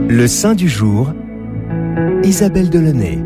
Le saint du jour, Isabelle Delaunay.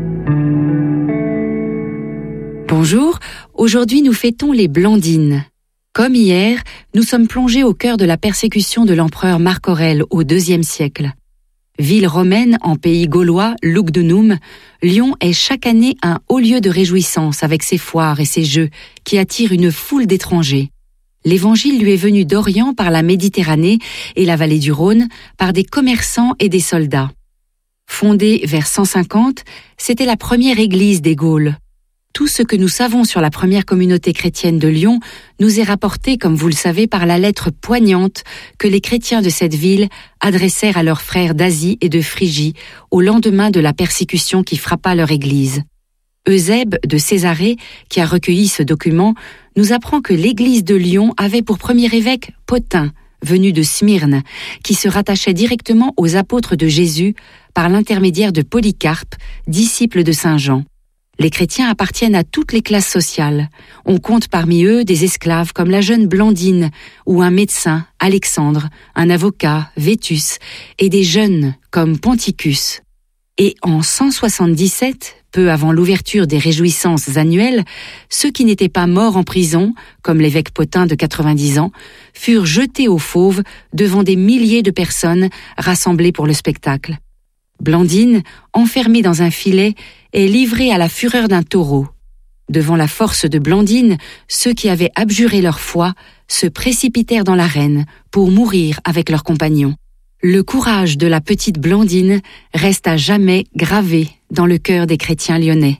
Bonjour, aujourd'hui nous fêtons les Blandines. Comme hier, nous sommes plongés au cœur de la persécution de l'empereur Marc Aurèle au IIe siècle. Ville romaine en pays gaulois, Lugdunum, Lyon est chaque année un haut lieu de réjouissance avec ses foires et ses jeux qui attirent une foule d'étrangers. L'évangile lui est venu d'Orient par la Méditerranée et la vallée du Rhône par des commerçants et des soldats. Fondée vers 150, c'était la première église des Gaules. Tout ce que nous savons sur la première communauté chrétienne de Lyon nous est rapporté, comme vous le savez, par la lettre poignante que les chrétiens de cette ville adressèrent à leurs frères d'Asie et de Phrygie au lendemain de la persécution qui frappa leur église. Eusèbe de Césarée, qui a recueilli ce document, nous apprend que l'église de Lyon avait pour premier évêque Pothin, venu de Smyrne, qui se rattachait directement aux apôtres de Jésus par l'intermédiaire de Polycarpe, disciple de Saint Jean. Les chrétiens appartiennent à toutes les classes sociales. On compte parmi eux des esclaves comme la jeune Blandine ou un médecin, Alexandre, un avocat, Vétus, et des jeunes comme Ponticus. Et en 177, peu avant l'ouverture des réjouissances annuelles, ceux qui n'étaient pas morts en prison, comme l'évêque Pothin de 90 ans, furent jetés aux fauves devant des milliers de personnes rassemblées pour le spectacle. Blandine, enfermée dans un filet, est livrée à la fureur d'un taureau. Devant la force de Blandine, ceux qui avaient abjuré leur foi se précipitèrent dans l'arène pour mourir avec leurs compagnons. Le courage de la petite Blandine reste à jamais gravé dans le cœur des chrétiens lyonnais.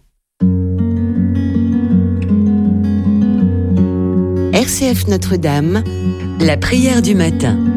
RCF Notre-Dame, la prière du matin.